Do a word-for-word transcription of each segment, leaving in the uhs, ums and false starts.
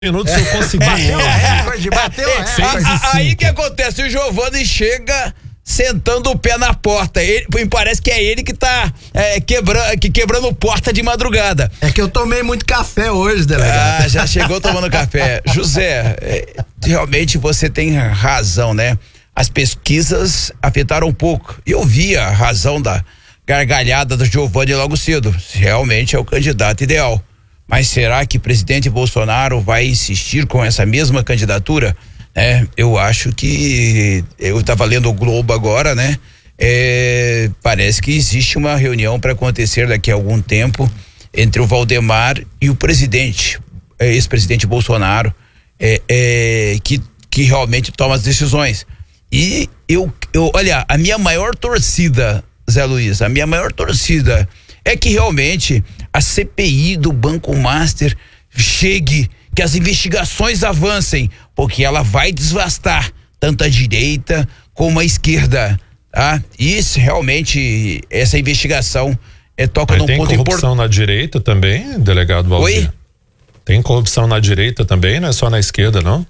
minutos eu consegui. Bateu a recorde, bateu a recorde. Aí que acontece, o Giovanni chega sentando o pé na porta. Ele, parece que é ele que tá é, quebrando, que quebrando porta de madrugada. É que eu tomei muito café hoje, delegado. Ah, já chegou tomando café. José, é, realmente você tem razão, né? As pesquisas afetaram um pouco. Eu vi a razão da gargalhada do Giovanni logo cedo. Realmente é o candidato ideal. Mas será que o presidente Bolsonaro vai insistir com essa mesma candidatura? É, eu acho que eu estava lendo o Globo agora, né? É, parece que existe uma reunião para acontecer daqui a algum tempo entre o Valdemar e o presidente, é, ex-presidente Bolsonaro, é, é, que, que realmente toma as decisões. E eu, eu, olha, a minha maior torcida, Zé Luiz, a minha maior torcida é que realmente a C P I do Banco Master chegue, que as investigações avancem, porque ela vai desvastar tanto a direita como a esquerda, tá? Isso realmente, essa investigação é, toca num ponto importante. Tem corrupção na direita também, delegado Valdir? Oi? Tem corrupção na direita também, não é só na esquerda, não?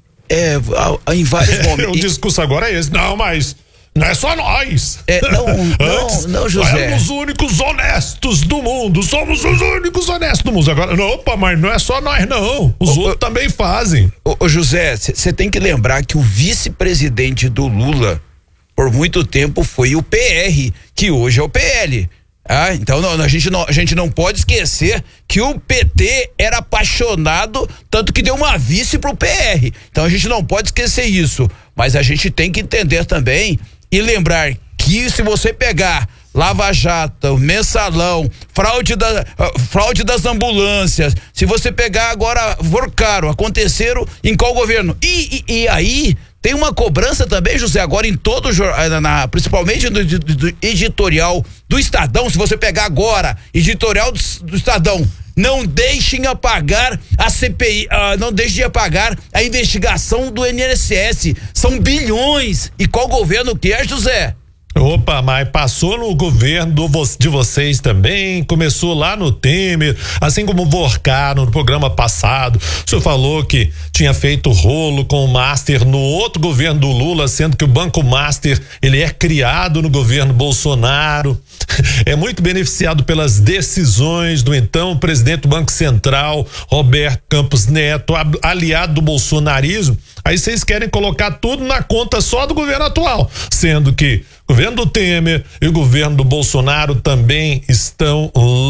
É, em vários momentos. O discurso agora é esse, não, mas não é só nós. É, não, não, Antes, não, José. Nós somos os únicos honestos do mundo, somos os únicos honestos do mundo. Agora, não, opa, mas não é só nós, não. Os ô, outros ô, também fazem. Ô, ô José, você tem que lembrar que o vice-presidente do Lula, por muito tempo, foi o P R, que hoje é o P L. Ah, então não, a, gente não, a gente não pode esquecer que o P T era apaixonado, tanto que deu uma vice pro P R. Então a gente não pode esquecer isso. Mas a gente tem que entender também e lembrar que se você pegar Lava Jato, Mensalão, fraude, da, uh, fraude das ambulâncias, se você pegar agora Vorcaro, aconteceram em qual governo? E, e, e aí tem uma cobrança também, José, agora em todo o na, principalmente no, do, do editorial do Estadão, se você pegar agora, editorial do, do Estadão, não deixem apagar a C P I, uh, não deixem de apagar a investigação do I N S S, são bilhões, e qual governo que é, José? Opa, mas passou no governo do, de vocês também, começou lá no Temer, assim como o Vorcaro no programa passado. O senhor falou que tinha feito rolo com o Master no outro governo do Lula, sendo que o Banco Master, ele é criado no governo Bolsonaro, é muito beneficiado pelas decisões do então presidente do Banco Central, Roberto Campos Neto, aliado do bolsonarismo. Aí vocês querem colocar tudo na conta só do governo atual, sendo que o governo do Temer e o governo do Bolsonaro também estão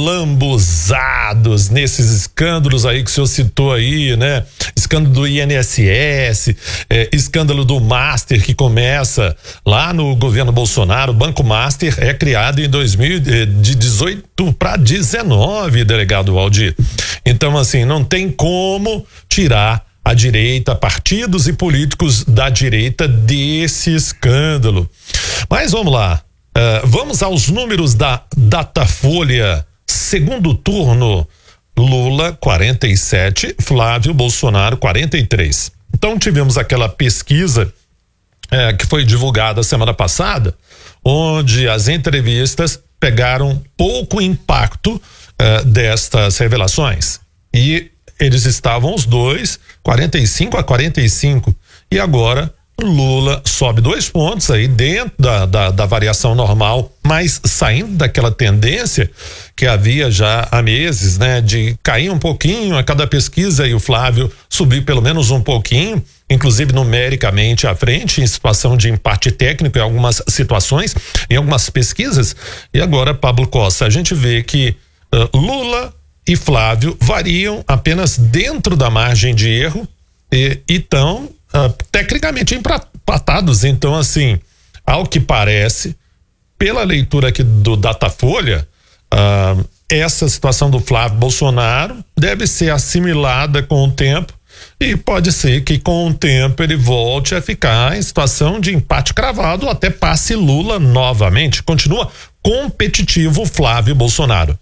lambuzados nesses escândalos aí que o senhor citou aí, né? Escândalo do I N S S, eh, escândalo do Master que começa lá no governo Bolsonaro. O Banco Master é criado em dois mil, de dezoito para dezenove, delegado Valdir. Então, assim, não tem como tirar a direita, partidos e políticos da direita desse escândalo. Mas vamos lá, uh, vamos aos números da Datafolha, segundo turno, Lula quarenta e sete, Flávio Bolsonaro quarenta e três. Então tivemos aquela pesquisa eh, que foi divulgada semana passada, onde as entrevistas pegaram pouco impacto eh, destas revelações, e eles estavam os dois, quarenta e cinco a quarenta e cinco, e agora Lula sobe dois pontos aí dentro da, da, da variação normal, mas saindo daquela tendência que havia já há meses, né? De cair um pouquinho a cada pesquisa e o Flávio subir pelo menos um pouquinho, inclusive numericamente à frente, em situação de empate técnico em algumas situações, em algumas pesquisas. E agora, Pablo Costa, a gente vê que uh, Lula e Flávio variam apenas dentro da margem de erro e estão uh, tecnicamente empatados. Então, assim, ao que parece, pela leitura aqui do Datafolha, uh, essa situação do Flávio Bolsonaro deve ser assimilada com o tempo, e pode ser que com o tempo ele volte a ficar em situação de empate cravado, ou até passe Lula novamente. Continua competitivo Flávio Bolsonaro.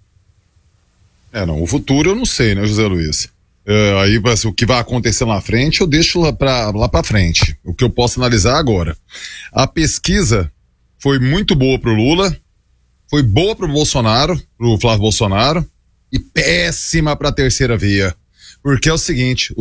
É, não, o futuro eu não sei, né, José Luiz? É, aí assim, o que vai acontecer lá na frente eu deixo lá pra, lá pra frente, o que eu posso analisar agora. A pesquisa foi muito boa pro Lula, foi boa pro Bolsonaro, pro Flávio Bolsonaro, e péssima pra terceira via. Porque é o seguinte,